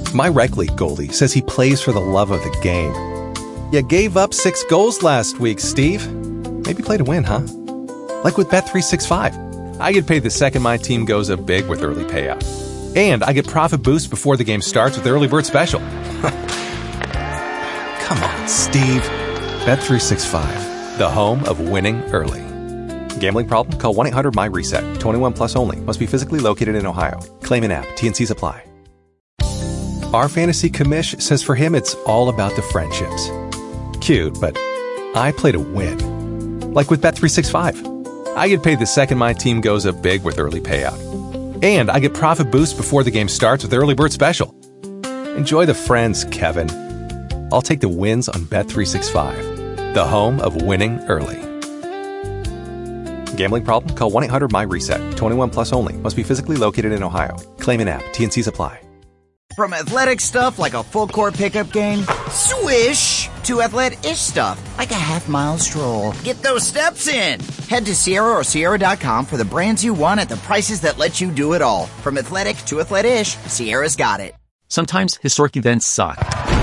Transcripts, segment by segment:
My rec league goalie says he plays for the love of the game. You gave up 6 goals last week, Steve. Maybe play to win, huh? Like with Bet365. I get paid the second my team goes up big with early payout. And I get profit boosts before the game starts with Early Bird Special. Come on, Steve. Bet365, the home of winning early. Gambling problem? Call 1-800-MY-RESET. 21 plus only. Must be physically located in Ohio. Claim an app. T&Cs apply. Our fantasy commish says for him it's all about the friendships. Cute, but I play to win. Like with Bet365. I get paid the second my team goes up big with early payout. And I get profit boosts before the game starts with Early Bird Special. Enjoy the friends, Kevin. I'll take the wins on Bet365, the home of winning early. Gambling problem? Call 1-800-MY-RESET. 21 plus only. Must be physically located in Ohio. Claim an app. T&Cs apply. From athletic stuff like a full-court pickup game, swish, to athletic-ish stuff like a half-mile stroll. Get those steps in. Head to Sierra or Sierra.com for the brands you want at the prices that let you do it all. From athletic to athletic-ish, Sierra's got it. Sometimes historic events suck.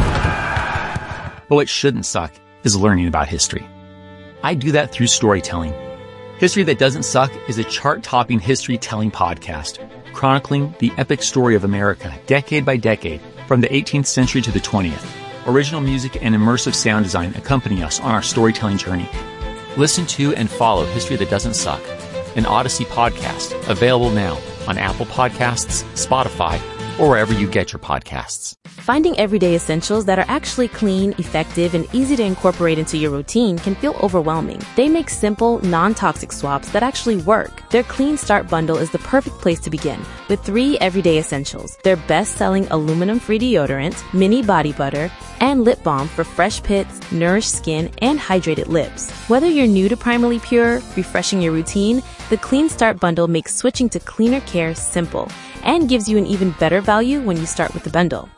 But what shouldn't suck is learning about history. I do that through storytelling. History That Doesn't Suck is a chart-topping history-telling podcast chronicling the epic story of America decade by decade from the 18th century to the 20th. Original music and immersive sound design accompany us on our storytelling journey. Listen to and follow History That Doesn't Suck, an Odyssey podcast, available now on Apple Podcasts, Spotify, or wherever you get your podcasts. Finding everyday essentials that are actually clean, effective, and easy to incorporate into your routine can feel overwhelming. They make simple, non-toxic swaps that actually work. Their Clean Start bundle is the perfect place to begin with 3 everyday essentials. Their best-selling aluminum-free deodorant, mini body butter, and lip balm for fresh pits, nourished skin, and hydrated lips. Whether you're new to Primarily Pure, refreshing your routine, the Clean Start bundle makes switching to cleaner care simple and gives you an even better value when you start with the bundle.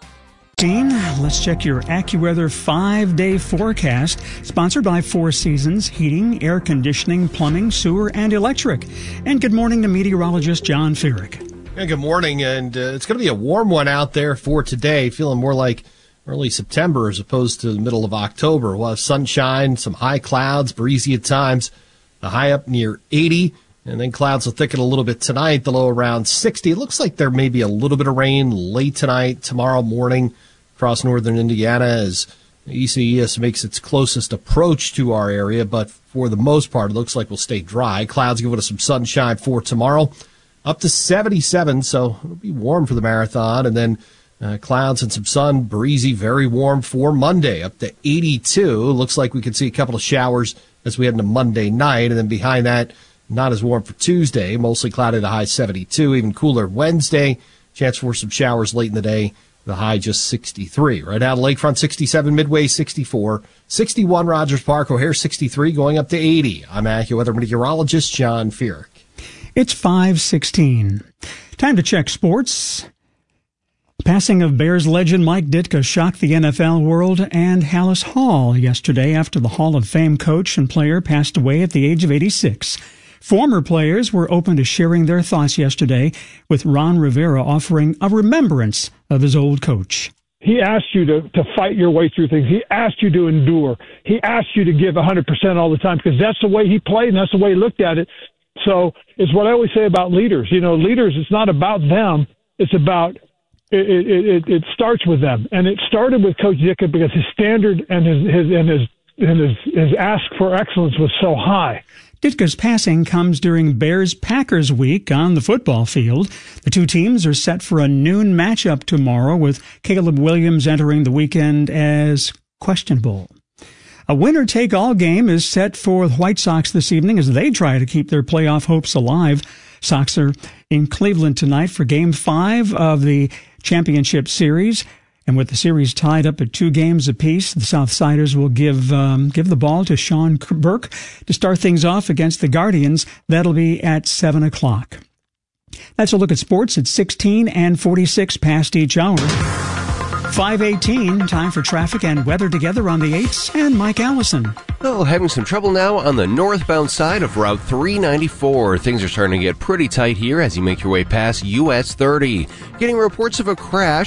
Let's check your AccuWeather 5-day forecast, sponsored by Four Seasons Heating, Air Conditioning, Plumbing, Sewer, and Electric. And good morning to meteorologist John Furyk. Yeah, good morning, and it's going to be a warm one out there for today, feeling more like early September as opposed to the middle of October. We'll have sunshine, some high clouds, breezy at times, the high up near 80, and then clouds will thicken a little bit tonight, the low around 60. It looks like there may be a little bit of rain late tonight, tomorrow morning, across northern Indiana as ECES makes its closest approach to our area, but for the most part, it looks like we'll stay dry. Clouds giving us some sunshine for tomorrow, up to 77, so it'll be warm for the marathon, and then clouds and some sun, breezy, very warm for Monday, up to 82. Looks like we could see a couple of showers as we head into Monday night, and then behind that, not as warm for Tuesday, mostly cloudy, the high 72, even cooler Wednesday, chance for some showers late in the day. The high just 63. Right out of Lakefront, 67, Midway 64, 61 Rogers Park, O'Hare 63, going up to 80. I'm AccuWeather meteorologist John Furyk. It's 5:16. Time to check sports. Passing of Bears legend Mike Ditka shocked the NFL world and Halas Hall yesterday after the Hall of Fame coach and player passed away at the age of 86. Former players were open to sharing their thoughts yesterday, with Ron Rivera offering a remembrance of his old coach. He asked you to fight your way through things. He asked you to endure. He asked you to give 100% all the time because that's the way he played and that's the way he looked at it. So it's what I always say about leaders. You know, leaders, it's not about them. It's about it starts with them. And it started with Coach Ditka because his standard and his ask for excellence was so high. Ditka's passing comes during Bears-Packers week on the football field. The two teams are set for a noon matchup tomorrow, with Caleb Williams entering the weekend as questionable. A winner-take-all game is set for the White Sox this evening as they try to keep their playoff hopes alive. Sox are in Cleveland tonight for Game 5 of the championship series. And with the series tied up at 2 games apiece, the Southsiders will give the ball to Sean Burke to start things off against the Guardians. That'll be at 7 o'clock. That's a look at sports at 16 and 46 past each hour. 5:18, time for traffic and weather together on the 8s, and Mike Allison. Well, having some trouble now on the northbound side of Route 394. Things are starting to get pretty tight here as you make your way past US 30. Getting reports of a crash